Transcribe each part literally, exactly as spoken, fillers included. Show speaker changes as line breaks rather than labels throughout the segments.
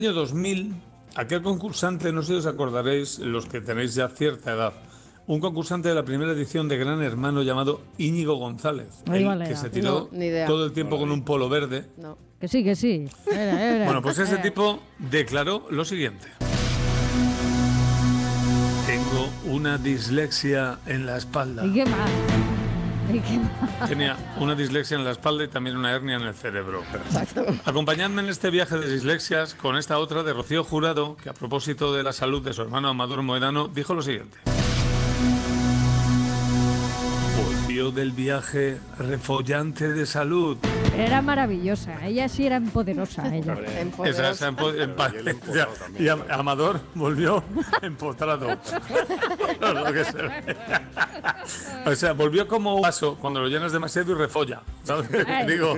año dos mil, aquel concursante, no sé si os acordaréis, los que tenéis ya cierta edad, un concursante de la primera edición de Gran Hermano llamado Íñigo González, el
vale,
que se tiró
no,
todo el tiempo con un polo verde.
No. Que sí, que sí. Era, era.
Bueno, pues ese tipo declaró lo siguiente. Tengo una dislexia en la espalda.
¿Y qué más? ¿Y qué más?
Tenía una dislexia en la espalda y también una hernia en el cerebro.
Exacto.
Acompañadme en este viaje de dislexias con esta otra de Rocío Jurado, que a propósito de la salud de su hermano Amador Moedano, dijo lo siguiente. Volvió del viaje refollante de salud.
Era maravillosa, ella sí era empoderosa. Ella.
Esa, esa empo empa y Amador volvió empotrado. No, lo que se ve. O sea, volvió como un vaso cuando lo llenas demasiado y refolla. ¿Sabes? Digo,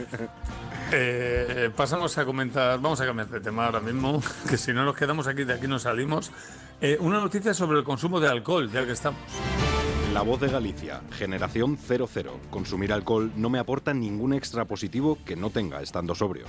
eh, pasamos a comentar, vamos a cambiar de tema ahora mismo, que si no nos quedamos aquí, de aquí no salimos. Eh, una noticia sobre el consumo de alcohol, ya que estamos.
La Voz de Galicia, generación cero cero. Consumir alcohol no me aporta ningún extra positivo que no tenga estando sobrio.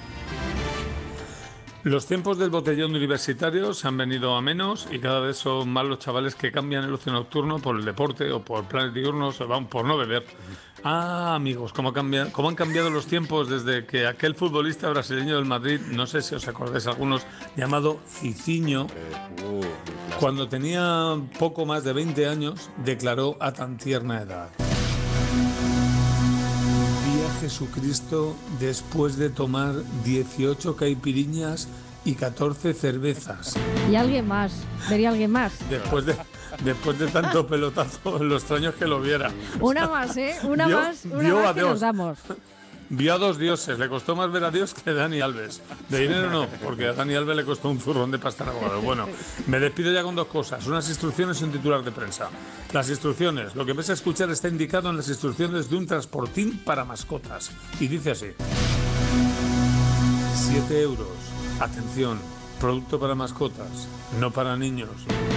Los tiempos del botellón universitario se han venido a menos y cada vez son más los chavales que cambian el ocio nocturno por el deporte o por planes diurnos o van por no beber. Ah, amigos, ¿cómo, cambia, cómo han cambiado los tiempos desde que aquel futbolista brasileño del Madrid, no sé si os acordáis algunos, llamado Cicinho, cuando tenía poco más de veinte años, declaró a tan tierna edad: vi a Jesucristo después de tomar dieciocho caipiriñas y catorce cervezas.
Y alguien más, vería alguien más.
Después de... Después de tanto pelotazo, lo extraño es que lo viera.
Una más, ¿eh? Una
vio,
más, una
vio
más
a
que
Dios.
nos damos.
Vio a dos dioses. Le costó más ver a Dios que a Dani Alves. De dinero no, porque a Dani Alves le costó un zurrón de pasta aguado. Bueno, me despido ya con dos cosas. Unas instrucciones y un titular de prensa. Las instrucciones. Lo que vais a escuchar está indicado en las instrucciones de un transportín para mascotas. Y dice así. siete euros. Atención. Producto para mascotas. No para niños.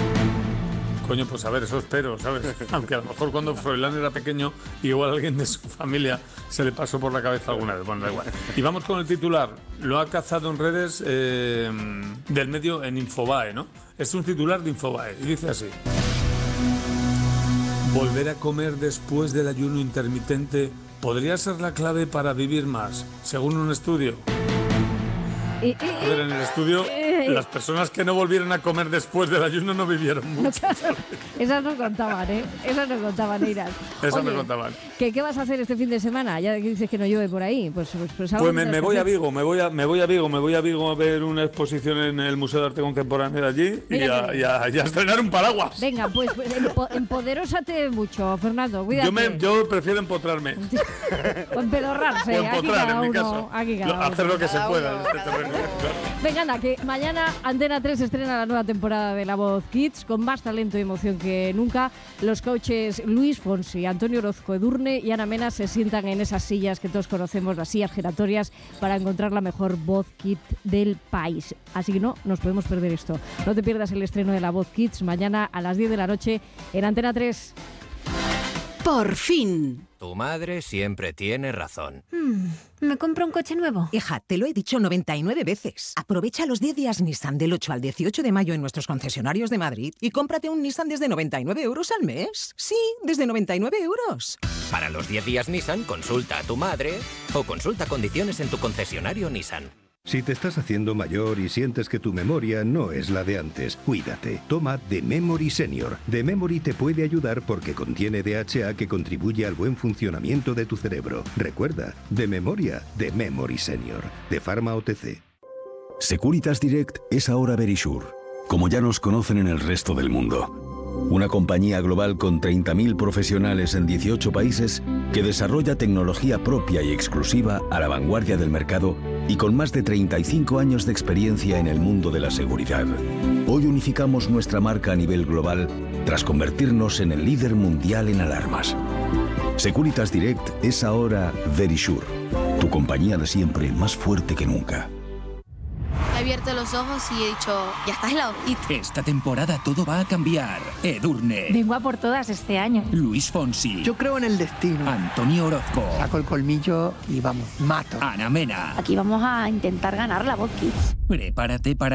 Coño, pues a ver, eso espero, ¿sabes? Aunque a lo mejor cuando Froilán era pequeño, igual a alguien de su familia se le pasó por la cabeza alguna vez. Bueno, da igual. Y vamos con el titular. Lo ha cazado en redes eh, del medio en Infobae, ¿no? Es un titular de Infobae y dice así. Volver a comer después del ayuno intermitente podría ser la clave para vivir más, según un estudio.
Y, y,
a ver, en el estudio, las personas que no volvieron a comer después del ayuno no vivieron mucho.
Esas no contaban, ¿eh? Esas no contaban, Irán.
Esas no contaban.
¿qué, ¿Qué vas a hacer este fin de semana? Ya que dices que no llueve por ahí. Pues, pues, pues,
pues me, me voy a Vigo, me voy a, me voy a Vigo, me voy a Vigo a ver una exposición en el Museo de Arte Contemporáneo de allí y a, y, a, y a estrenar un paraguas.
Venga, pues, pues empo, empoderósate mucho, Fernando, cuídate.
Yo, me, yo prefiero empotrarme.
O empedorrarse.
O empotrar, en mi caso.
Aquí cada
Hacer
uno.
lo que se pueda en este terreno.
Venga, anda, que mañana Antena tres estrena la nueva temporada de La Voz Kids con más talento y emoción que nunca. Los coaches Luis Fonsi, Antonio Orozco Edurne y Ana Mena se sientan en esas sillas que todos conocemos, las sillas giratorias, para encontrar la mejor voz kid del país. Así que no nos podemos perder esto. No te pierdas el estreno de La Voz Kids mañana a las diez de la noche en Antena tres.
Por fin.
Tu madre siempre tiene razón.
Hmm, ¿me compro un coche nuevo?
Hija, te lo he dicho noventa y nueve veces. Aprovecha los diez días Nissan del ocho al dieciocho de mayo en nuestros concesionarios de Madrid y cómprate un Nissan desde noventa y nueve euros al mes. Sí, desde noventa y nueve euros.
Para los diez días Nissan, consulta a tu madre o consulta condiciones en tu concesionario Nissan.
Si te estás haciendo mayor y sientes que tu memoria no es la de antes, cuídate. Toma The Memory Senior. The Memory te puede ayudar porque contiene D H A que contribuye al buen funcionamiento de tu cerebro. Recuerda, de memoria, The Memory Senior. De Pharma O T C.
Securitas Direct es ahora Verisure, como ya nos conocen en el resto del mundo. Una compañía global con treinta mil profesionales en dieciocho países que desarrolla tecnología propia y exclusiva a la vanguardia del mercado y con más de treinta y cinco años de experiencia en el mundo de la seguridad. Hoy unificamos nuestra marca a nivel global tras convertirnos en el líder mundial en alarmas. Securitas Direct es ahora Verisure, tu compañía de siempre más fuerte que nunca.
He abierto los ojos y he dicho, ya estás en la hojita.
Esta temporada todo va a cambiar. Edurne.
Vengo a por todas este año.
Luis Fonsi.
Yo creo en el destino.
Antonio Orozco.
Saco el colmillo y vamos, mato.
Ana Mena.
Aquí vamos a intentar ganar La Voz Kids.
Prepárate para